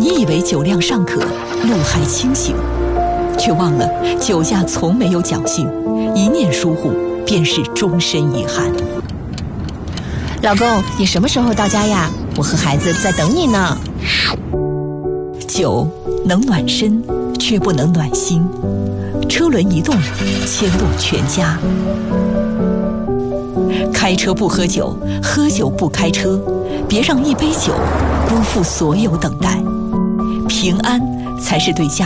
你以为酒量尚可，路还清醒，却忘了酒驾从没有侥幸，一念疏忽便是终身遗憾。 老公，你什么时候到家呀？我和孩子在等你呢。 酒能暖身，却不能暖心。车轮一动，牵动全家。开车不喝酒，喝酒不开车，别让一杯酒辜负所有等待。平安才是对家